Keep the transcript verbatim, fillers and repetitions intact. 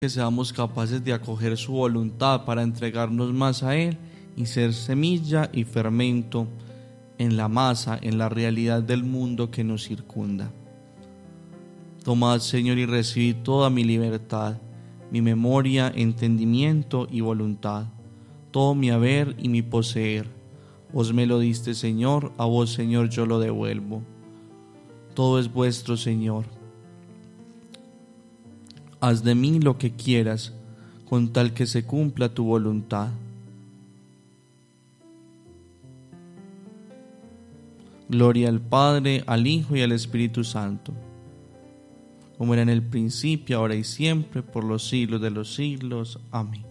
que seamos capaces de acoger su voluntad para entregarnos más a Él y ser semilla y fermento en la masa, en la realidad del mundo que nos circunda. Tomad, Señor, y recibid toda mi libertad, mi memoria, entendimiento y voluntad, todo mi haber y mi poseer. Vos me lo diste, Señor, a vos, Señor, yo lo devuelvo. Todo es vuestro, Señor. Haz de mí lo que quieras, con tal que se cumpla tu voluntad. Gloria al Padre, al Hijo y al Espíritu Santo, como era en el principio, ahora y siempre, por los siglos de los siglos. Amén.